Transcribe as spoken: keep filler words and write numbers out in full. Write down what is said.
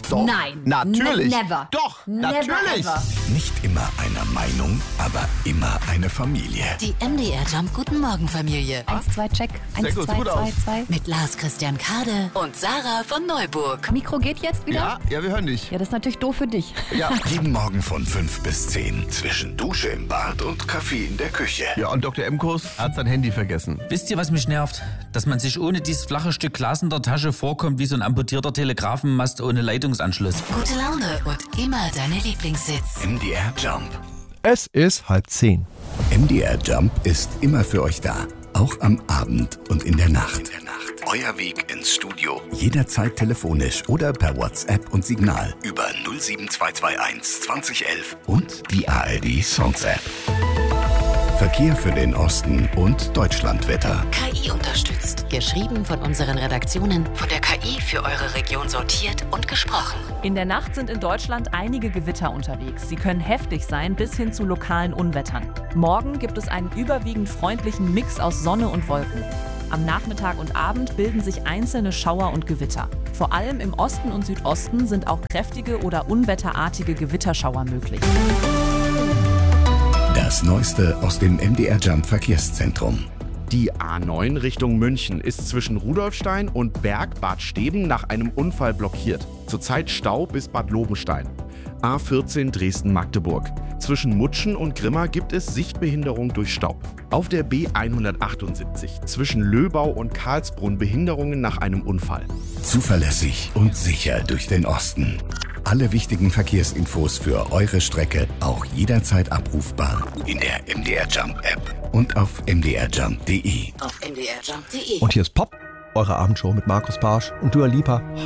Doch. Nein. Natürlich. Ne- never. Doch, Never natürlich. ever. Nicht immer einer Meinung, aber immer eine Familie. Die M D R Jump Guten Morgen Familie. Eins, zwei, check. Eins, gut, zwei, gut zwei, aus. zwei. Mit Lars Christian Kade und Sarah von Neuburg. Mikro geht jetzt wieder? Ja, ja, wir hören dich. Ja, das ist natürlich doof für dich. Ja. Jeden Morgen von fünf bis zehn. Zwischen Dusche im Bad und Kaffee in der Küche. Ja, und Doktor Emkus hat sein Handy vergessen. Wisst ihr, was mich nervt? Dass man sich ohne dieses flache Stück Glas in der Tasche vorkommt wie so ein amputierter Telegrafenmast ohne Leitungsanschluss. Gute Laune und immer deine Lieblingssitz. M D R Jump. Es ist halb zehn. M D R Jump ist immer für euch da. Auch am Abend und in der Nacht. Euer Weg ins Studio. Jederzeit telefonisch oder per WhatsApp und Signal. Über null sieben zwei zwei eins zwanzig elf und die A R D Songs App. Verkehr für den Osten und Deutschlandwetter. K I unterstützt. Geschrieben von unseren Redaktionen. Von der K I für eure Region sortiert und gesprochen. In der Nacht sind in Deutschland einige Gewitter unterwegs. Sie können heftig sein bis hin zu lokalen Unwettern. Morgen gibt es einen überwiegend freundlichen Mix aus Sonne und Wolken. Am Nachmittag und Abend bilden sich einzelne Schauer und Gewitter. Vor allem im Osten und Südosten sind auch kräftige oder unwetterartige Gewitterschauer möglich. Das Neueste aus dem M D R Jump Verkehrszentrum. Die A neun Richtung München ist zwischen Rudolfstein und Berg Bad Steben nach einem Unfall blockiert. Zurzeit Stau bis Bad Lobenstein. A vierzehn Dresden-Magdeburg. Zwischen Mutschen und Grimma gibt es Sichtbehinderung durch Staub. Auf der B hundertachtundsiebzig zwischen Löbau und Karlsbrunn Behinderungen nach einem Unfall. Zuverlässig und sicher durch den Osten. Alle wichtigen Verkehrsinfos für eure Strecke auch jederzeit abrufbar in der M D R Jump App und auf m d r jump punkt d e. Auf m d r jump punkt d e. Und hier ist Pop, eure Abendshow mit Markus Barsch und Dua Lipa.